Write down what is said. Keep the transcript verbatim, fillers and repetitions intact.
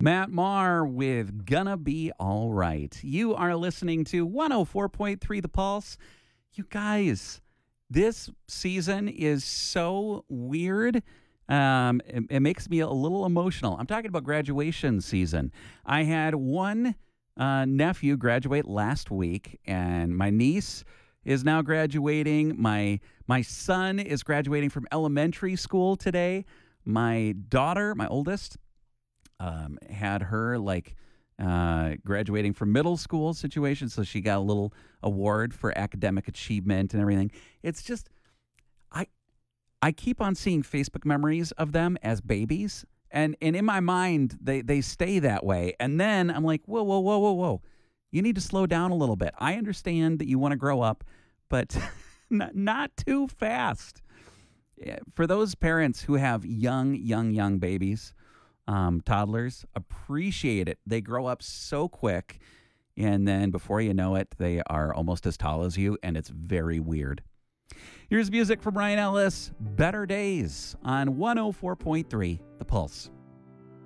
Matt Maher with Gonna Be All Right. You are listening to one oh four point three The Pulse. You guys, this season is so weird. Um, it, it makes me a little emotional. I'm talking about graduation season. I had one uh, nephew graduate last week, and my niece is now graduating. My my son is graduating from elementary school today. My daughter, my oldest, um, had her like uh, graduating from middle school situation, so she got a little award for academic achievement and everything. It's just, I I keep on seeing Facebook memories of them as babies, and and in my mind they they stay that way, and then I'm like, whoa whoa whoa whoa whoa, you need to slow down a little bit. I understand that you want to grow up, but not, not too fast. For those parents who have young, young, young babies, um, toddlers, appreciate it. They grow up so quick, and then before you know it, they are almost as tall as you, and it's very weird. Here's music from Ryan Ellis, Better Days on one oh four point three The Pulse.